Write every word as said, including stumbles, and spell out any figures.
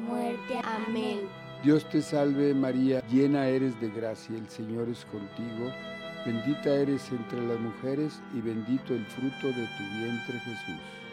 muerte. Amén. Dios te salve María, llena eres de gracia, el Señor es contigo. Bendita eres entre las mujeres y bendito el fruto de tu vientre Jesús.